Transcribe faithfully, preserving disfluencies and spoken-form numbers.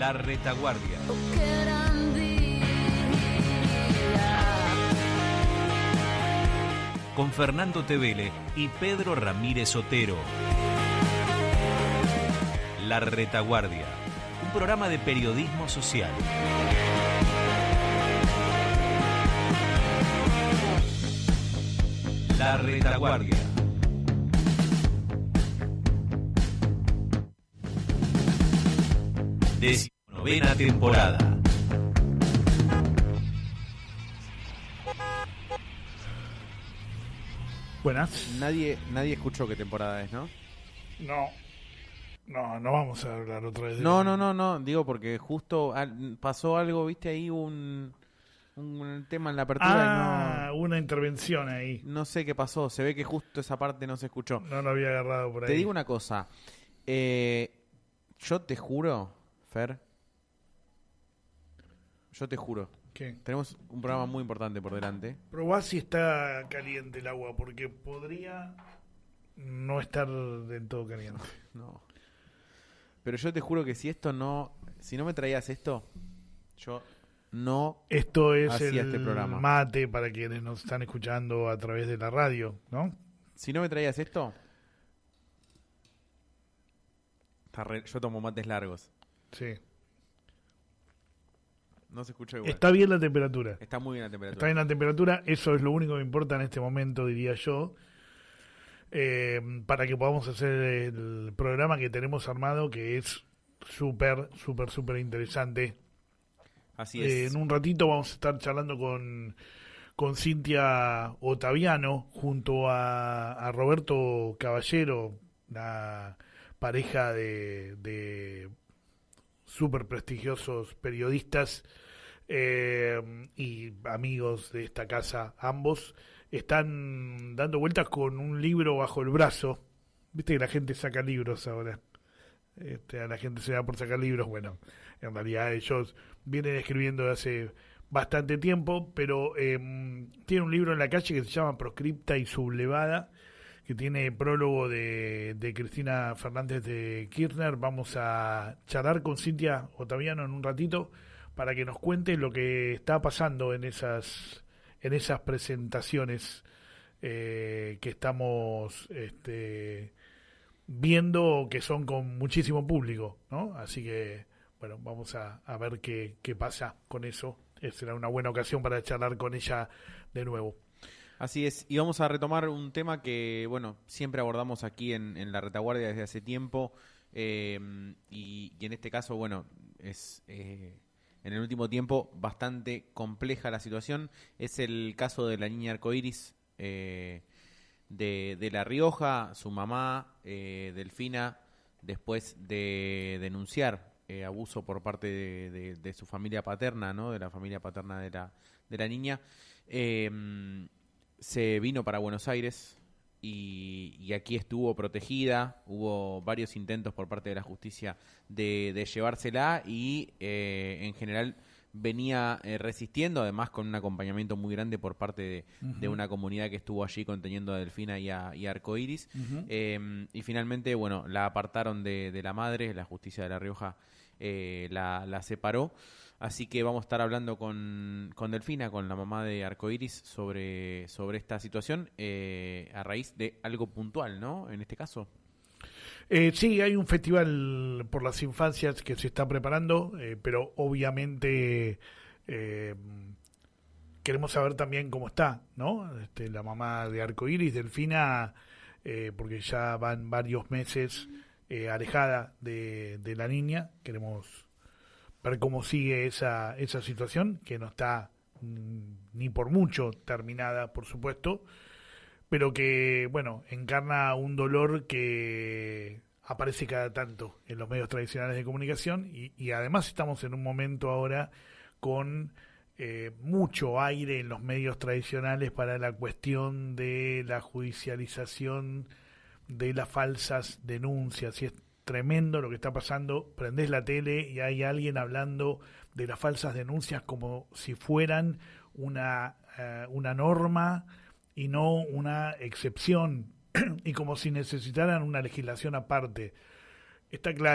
La Retaguardia. Con Fernando Tevele y Pedro Ramírez Otero. La Retaguardia, un programa de periodismo social. La Retaguardia. Decimonovena temporada. Buenas. Nadie, nadie escuchó qué temporada es, ¿no? No. No, no vamos a hablar otra vez de No, lo no, mismo. no, no, digo porque justo al- pasó algo, viste ahí un, un tema en la apertura Ah, y una intervención ahí. no, no sé qué pasó, se ve que justo esa parte no se escuchó. No lo había agarrado por ahí. Te digo una cosa, eh, yo te juro, Fer, yo te juro, ¿Qué? tenemos un programa muy importante por delante. Probá si está caliente el agua, porque podría no estar del todo caliente. No. Pero yo te juro que si esto no, si no me traías esto, yo no Esto es hacía el este programa. mate para quienes nos están escuchando a través de la radio, ¿no? Si no me traías esto, está re- yo tomo mates largos. Sí. No se escucha igual. Está bien la temperatura. Está muy bien la Está temperatura. bien la temperatura, eso es lo único que importa en este momento, diría yo, eh, para que podamos hacer el programa que tenemos armado, que es súper, súper, súper interesante. Así Eh, es. en un ratito vamos a estar charlando con, con Cintia Ottaviano, junto a, a Roberto Caballero, la pareja de, de súper prestigiosos periodistas eh, y amigos de esta casa, ambos están dando vueltas con un libro bajo el brazo. Viste que la gente saca libros ahora. Este, a la gente se da por sacar libros. Bueno, en realidad ellos vienen escribiendo de hace bastante tiempo, pero eh, tiene un libro en la calle que se llama Proscripta y Sublevada, que tiene prólogo de, de Cristina Fernández de Kirchner. Vamos a charlar con Cintia Ottaviano en un ratito para que nos cuente lo que está pasando en esas en esas presentaciones eh, que estamos este, viendo, que son con muchísimo público, ¿no? Así que, bueno, vamos a, a ver qué, qué pasa con eso. Eh, será una buena ocasión para charlar con ella de nuevo. Así es. Y vamos a retomar un tema que, bueno, siempre abordamos aquí en, en La Retaguardia desde hace tiempo. Eh, y, y en este caso, bueno, es eh, en el último tiempo bastante compleja la situación. Es el caso de la niña arcoíris eh, de, de La Rioja. Su mamá, eh, Delfina, después de denunciar eh, abuso por parte de, de, de su familia paterna, ¿no? De la familia paterna de la, de la niña, eh, se vino para Buenos Aires y, y aquí estuvo protegida. Hubo varios intentos por parte de la justicia de, de llevársela y eh, en general venía eh, resistiendo, además con un acompañamiento muy grande por parte de, uh-huh. de una comunidad que estuvo allí conteniendo a Delfina y a, y a Arcoíris. Uh-huh. eh, y finalmente, bueno, la apartaron de, de la madre, la justicia de La Rioja eh, la, la separó. Así que vamos a estar hablando con, con Delfina, con la mamá de Arcoíris, sobre, sobre esta situación eh, a raíz de algo puntual, ¿no? En este caso. Eh, sí, hay un festival por las infancias que se está preparando, eh, pero obviamente eh, queremos saber también cómo está, ¿no? Este, la mamá de Arcoíris, Delfina, eh, porque ya van varios meses eh, alejada de, de la niña. Queremos ver cómo sigue esa, esa situación, que no está mm, ni por mucho terminada, por supuesto, pero que, bueno, encarna un dolor que aparece cada tanto en los medios tradicionales de comunicación y, y además estamos en un momento ahora con eh, mucho aire en los medios tradicionales para la cuestión de la judicialización de las falsas denuncias. Y es tremendo lo que está pasando. Prendés la tele y hay alguien hablando de las falsas denuncias como si fueran una, uh, una norma y no una excepción, y como si necesitaran una legislación aparte. Está claro